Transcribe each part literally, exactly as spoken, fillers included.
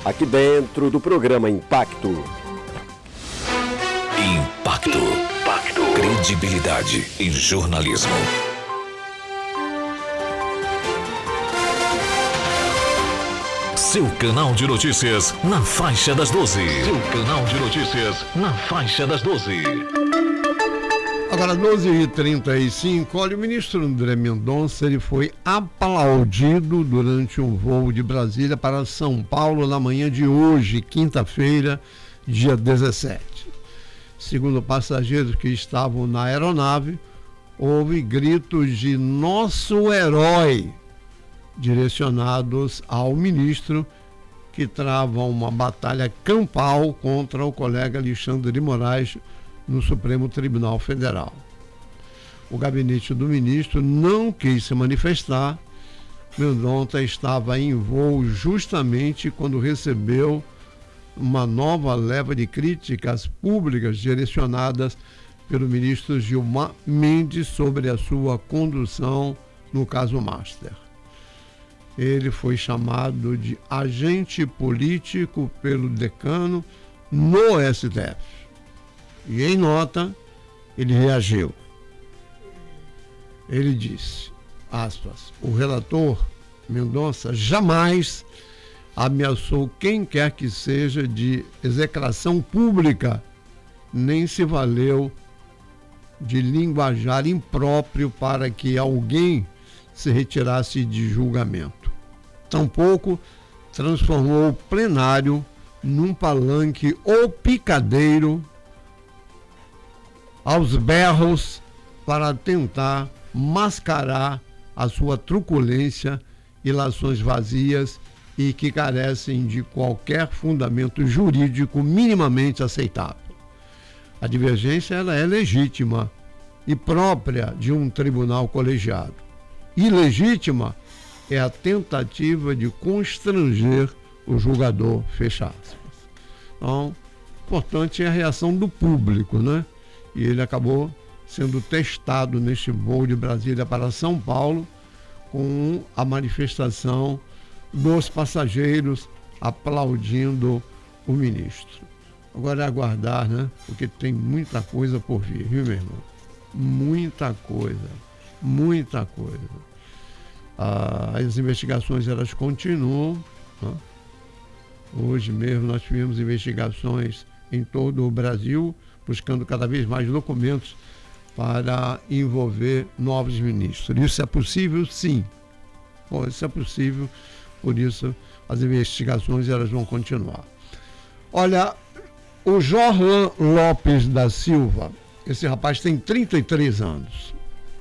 aqui dentro do programa Impacto. Impacto. Impacto. Credibilidade em jornalismo. Seu canal de notícias na faixa das doze. Seu canal de notícias na faixa das doze. Agora, doze e trinta e cinco, olha, o ministro André Mendonça, ele foi aplaudido durante um voo de Brasília para São Paulo na manhã de hoje, quinta-feira, dia dezessete. Segundo passageiros que estavam na aeronave, houve gritos de "nosso herói", direcionados ao ministro, que trava uma batalha campal contra o colega Alexandre de Moraes no Supremo Tribunal Federal. O gabinete do ministro não quis se manifestar. Mendonça estava em voo justamente quando recebeu uma nova leva de críticas públicas direcionadas pelo ministro Gilmar Mendes sobre a sua condução no caso Master. Ele foi chamado de agente político pelo decano no S T F. E em nota, ele reagiu. Ele disse, aspas, o relator Mendonça jamais ameaçou quem quer que seja de execração pública, nem se valeu de linguajar impróprio para que alguém se retirasse de julgamento. Tampouco transformou o plenário num palanque ou picadeiro aos berros para tentar mascarar a sua truculência e lações vazias e que carecem de qualquer fundamento jurídico minimamente aceitável. A divergência ela é legítima e própria de um tribunal colegiado. Ilegítima é a tentativa de constranger o julgador, fecha aspas. Então, importante é a reação do público, né? E ele acabou sendo testado neste voo de Brasília para São Paulo com a manifestação dos passageiros aplaudindo o ministro. Agora é aguardar, né? Porque tem muita coisa por vir, viu, meu irmão? Muita coisa, muita coisa. Ah, as investigações, elas continuam, né? Hoje mesmo nós tivemos investigações em todo o Brasil, buscando cada vez mais documentos para envolver novos ministros. Isso é possível? Sim. Bom, isso é possível, por isso as investigações elas vão continuar. Olha, o Jorlan Lopes da Silva, esse rapaz tem trinta e três anos.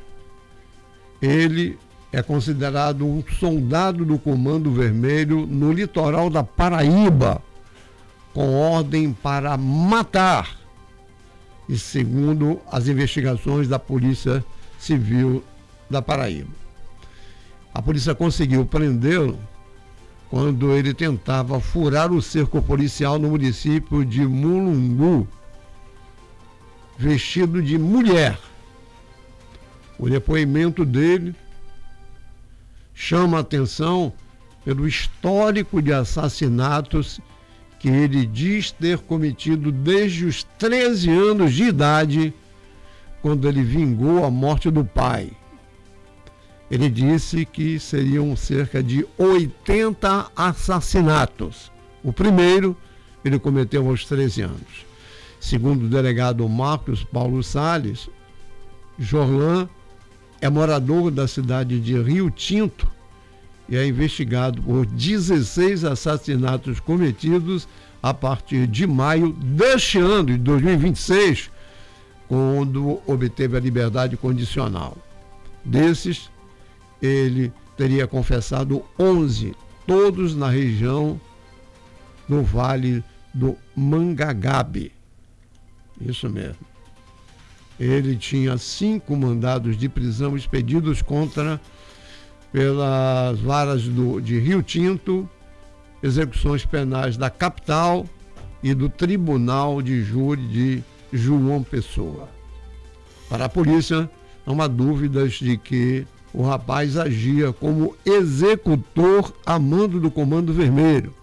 Ele é considerado um soldado do Comando Vermelho no litoral da Paraíba, com ordem para matar. E segundo as investigações da Polícia Civil da Paraíba. A polícia conseguiu prendê-lo quando ele tentava furar o cerco policial no município de Mulungu, vestido de mulher. O depoimento dele chama a atenção pelo histórico de assassinatos que ele diz ter cometido desde os treze anos de idade, quando ele vingou a morte do pai. Ele disse que seriam cerca de oitenta assassinatos. O primeiro ele cometeu aos treze anos. Segundo o delegado Marcos Paulo Salles, Jorlan é morador da cidade de Rio Tinto e é investigado por dezesseis assassinatos cometidos a partir de maio deste ano, de dois mil e vinte e seis, quando obteve a liberdade condicional. Desses, ele teria confessado onze, todos na região do Vale do Mangacabe. Isso mesmo. Ele tinha cinco mandados de prisão expedidos contra pelas varas do, de Rio Tinto, execuções penais da capital e do Tribunal de Júri de João Pessoa. Para a polícia, não há dúvidas de que o rapaz agia como executor a mando do Comando Vermelho.